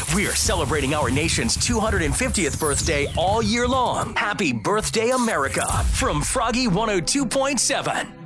We're celebrating our nation's 250th birthday all year long. Happy birthday, America, from Froggy 102.7.